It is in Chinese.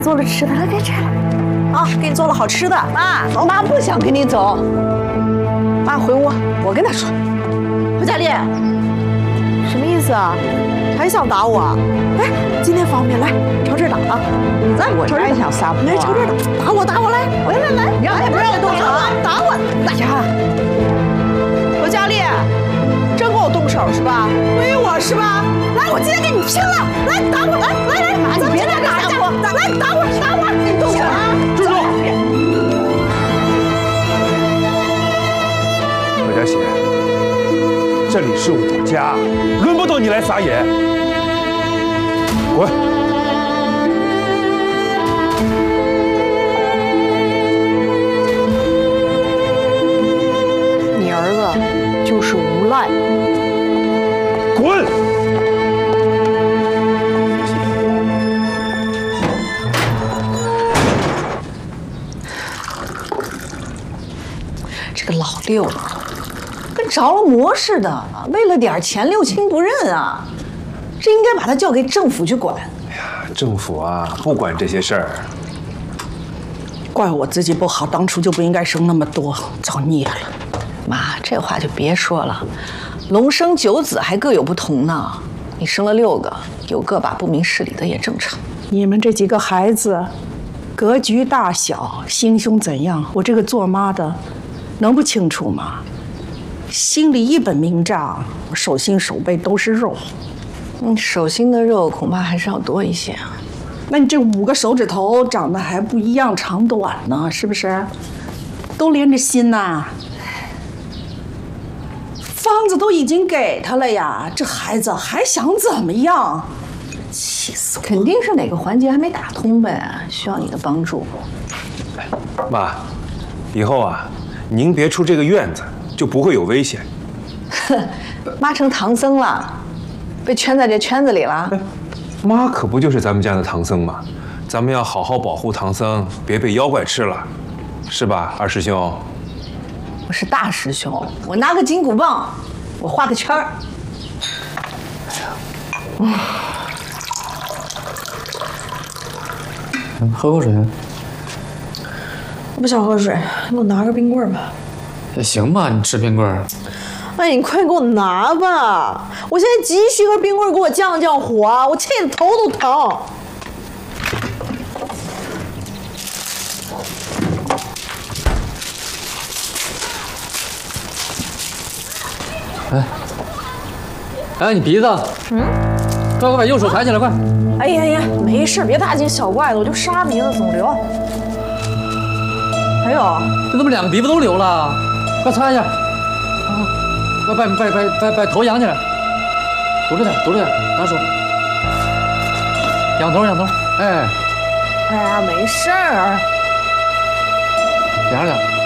做了吃的，来别吃了。 啊，给你做了好吃的。 妈，妈不想跟你走。 妈回屋，我跟他说。 何佳丽，什么意思啊？ 还想打我啊？来，今天方便，来朝这儿打啊！来， 我朝这儿打， 想撒泼来朝这儿打，打我，来，来， 你让我不让我动手？ 打我！来呀！何佳丽，真跟我动手是吧？归我是吧？来，我今天跟你拼了！来打我！来，咱们别再打架！来打我！你动手啊！ 住手！何佳琪，这里是我家，轮不到你来撒野。滚！ 你儿子就是无赖。 滚！ 这个老六啊，跟着了魔似的，为了点钱六亲不认啊！这应该把他交给政府去管。 政府啊，不管这些事儿。 怪我自己不好，当初就不应该生那么多，造孽了。妈，这话就别说了，龙生九子还各有不同呢。你生了6个，有个把不明事理的也正常。你们这几个孩子，格局大小、心胸怎样，我这个做妈的能不清楚吗？心里一本明账，手心手背都是肉。手心的肉恐怕还是要多一些啊。那你这5个手指头长得还不一样长短呢，是不是？都连着心呐。房子都已经给他了呀，这孩子还想怎么样？气死我！肯定是哪个环节还没打通呗，需要你的帮助。 妈，以后啊，您别出这个院子，就不会有危险。 妈成唐僧了，被圈在这圈子里了。 妈可不就是咱们家的唐僧吗？咱们要好好保护唐僧，别被妖怪吃了，是吧，二师兄？ 我是大师兄，我拿个金箍棒，我画个圈儿。 喝口水。 我不想喝水，你给我拿个冰棍吧。 行吧，你吃冰棍儿。 哎，你快给我拿吧！我现在急需根冰棍给我降降火，我气得头都疼。 哎，你鼻子，快把右手抬起来，快！ 哎呀，没事，别大惊小怪的，我就沙鼻子总流。还有， 这怎么2个鼻子都流了？快擦一下！啊，把头仰起来，堵着点，拿手，仰头，哎哎呀，没事儿。 凉着点。